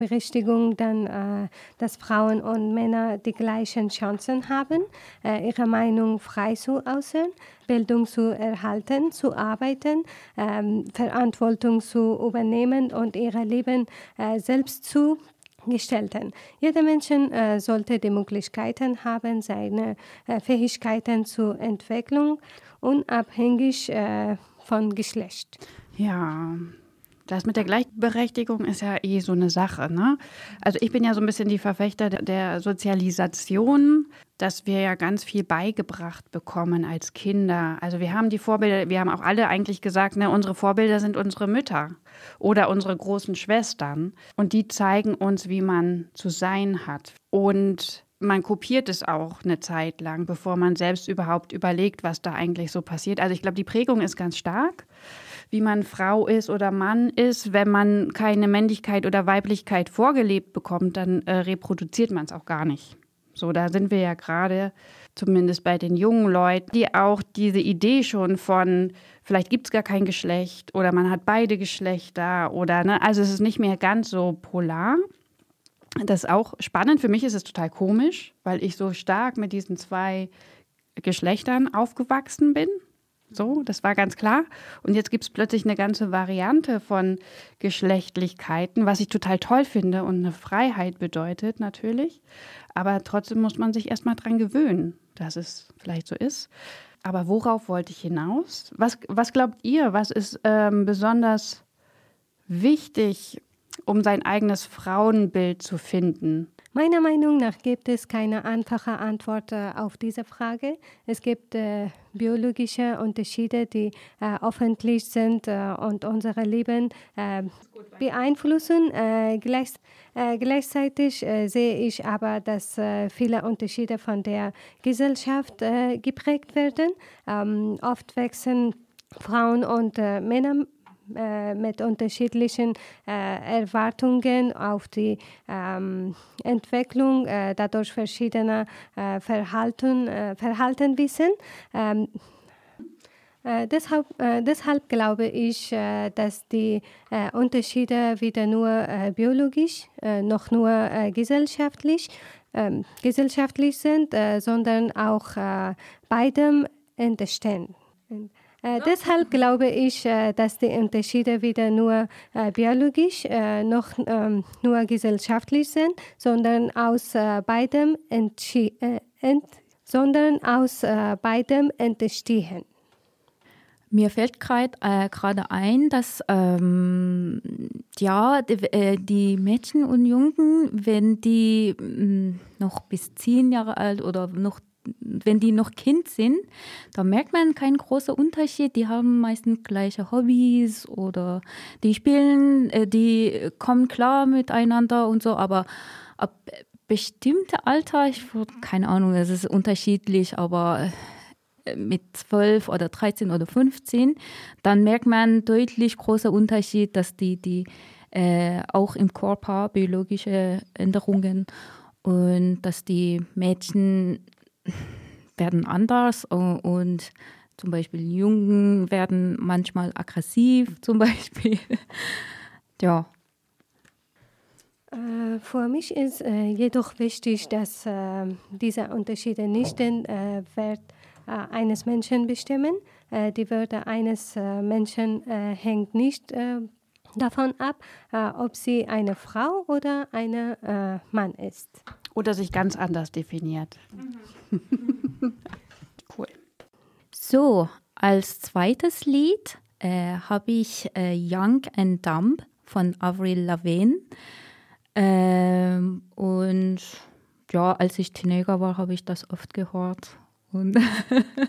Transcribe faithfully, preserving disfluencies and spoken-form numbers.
Berechtigung, dann, äh, dass Frauen und Männer die gleichen Chancen haben, äh, ihre Meinung frei zu äußern, Bildung zu erhalten, zu arbeiten, ähm, Verantwortung zu übernehmen und ihr Leben äh, selbst zu gestalten. Jeder Mensch äh, sollte die Möglichkeiten haben, seine äh, Fähigkeiten zur Entwicklung, unabhängig äh, von Geschlecht. Ja, das mit der Gleichberechtigung ist ja eh so eine Sache, ne? Also ich bin ja so ein bisschen die Verfechter der Sozialisation, dass wir ja ganz viel beigebracht bekommen als Kinder. Also wir haben die Vorbilder, wir haben auch alle eigentlich gesagt, ne, unsere Vorbilder sind unsere Mütter oder unsere großen Schwestern. Und die zeigen uns, wie man zu sein hat. Und man kopiert es auch eine Zeit lang, bevor man selbst überhaupt überlegt, was da eigentlich so passiert. Also ich glaube, die Prägung ist ganz stark, wie man Frau ist oder Mann ist. Wenn man keine Männlichkeit oder Weiblichkeit vorgelebt bekommt, dann äh, reproduziert man es auch gar nicht. So, da sind wir ja gerade, zumindest bei den jungen Leuten, die auch diese Idee schon von, vielleicht gibt es gar kein Geschlecht oder man hat beide Geschlechter oder, ne, also es ist nicht mehr ganz so polar. Das ist auch spannend. Für mich ist es total komisch, weil ich so stark mit diesen zwei Geschlechtern aufgewachsen bin. So, das war ganz klar. Und jetzt gibt es plötzlich eine ganze Variante von Geschlechtlichkeiten, was ich total toll finde und eine Freiheit bedeutet natürlich. Aber trotzdem muss man sich erstmal dran gewöhnen, dass es vielleicht so ist. Aber worauf wollte ich hinaus? Was, was glaubt ihr, was ist ähm, besonders wichtig, um sein eigenes Frauenbild zu finden? Meiner Meinung nach gibt es keine einfache Antwort äh, auf diese Frage. Es gibt äh, biologische Unterschiede, die äh, öffentlich sind äh, und unser Leben äh, beeinflussen. Äh, gleich, äh, gleichzeitig äh, sehe ich aber, dass äh, viele Unterschiede von der Gesellschaft äh, geprägt werden. Ähm, oft wachsen Frauen und äh, Männer mit unterschiedlichen äh, Erwartungen auf die ähm, Entwicklung, äh, dadurch verschiedene äh, Verhalten, äh, Verhaltenwissen. Ähm, äh, deshalb, äh, deshalb glaube ich, äh, dass die äh, Unterschiede weder nur äh, biologisch äh, noch nur äh, gesellschaftlich, äh, gesellschaftlich sind, äh, sondern auch äh, beidem entstehen. Äh, deshalb glaube ich, äh, dass die Unterschiede weder nur äh, biologisch äh, noch ähm, nur gesellschaftlich sind, sondern aus äh, beidem entschi- äh, ent- sondern aus äh, beidem entstehen. Mir fällt gerade äh, ein, dass ähm, ja, die, äh, die Mädchen und Jungen, wenn die mh, noch bis zehn Jahre alt oder noch wenn die noch Kind sind, da merkt man keinen großen Unterschied. Die haben meistens gleiche Hobbys oder die spielen, die kommen klar miteinander und so. Aber ab bestimmtem Alter, ich keine Ahnung, es ist unterschiedlich, aber mit zwölf oder dreizehn oder fünfzehn, dann merkt man deutlich großer Unterschied, dass die, die äh, auch im Körper biologische Änderungen und dass die Mädchen werden anders und zum Beispiel Jungen werden manchmal aggressiv zum Beispiel. Ja. Äh, für mich ist äh, jedoch wichtig, dass äh, diese Unterschiede nicht den äh, Wert äh, eines Menschen bestimmen. Äh, die Würde eines äh, Menschen äh, hängt nicht äh, davon ab, äh, ob sie eine Frau oder ein äh, Mann ist. Oder sich ganz anders definiert. Mhm. Cool. So, als zweites Lied äh, habe ich äh, Young and Dumb von Avril Lavigne. Ähm, und ja, als ich Teenager war, habe ich das oft gehört. Und